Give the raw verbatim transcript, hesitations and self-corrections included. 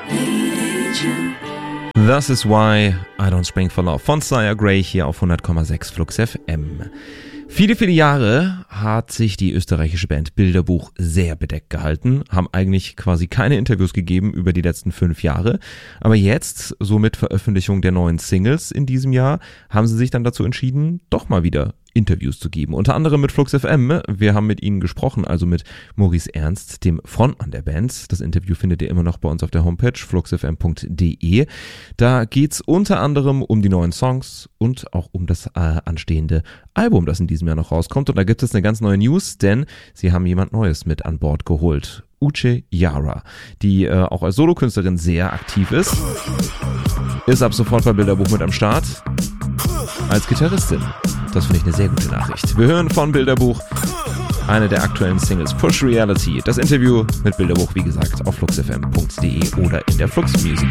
This is why I don't spring for love von Sire Grey hier auf hundert Komma sechs Flux F M. Viele, viele Jahre hat sich die österreichische Band Bilderbuch sehr bedeckt gehalten, haben eigentlich quasi keine Interviews gegeben über die letzten fünf Jahre. Aber jetzt, so mit Veröffentlichung der neuen Singles in diesem Jahr, haben sie sich dann dazu entschieden, doch mal wieder Interviews zu geben. Unter anderem mit Flux F M. Wir haben mit ihnen gesprochen, also mit Maurice Ernst, dem Frontmann der Band. Das Interview findet ihr immer noch bei uns auf der Homepage flux f m punkt d e. Da geht's unter anderem um die neuen Songs und auch um das äh, anstehende Album, das in diesem Jahr noch rauskommt. Und da gibt es eine ganz neue News, denn sie haben jemand Neues mit an Bord geholt. Uche Yara, die äh, auch als Solokünstlerin sehr aktiv ist, ist ab sofort bei Bilderbuch mit am Start als Gitarristin. Das finde ich eine sehr gute Nachricht. Wir hören von Bilderbuch eine der aktuellen Singles, Push Reality. Das Interview mit Bilderbuch, wie gesagt, auf flux f m punkt d e oder in der Flux Music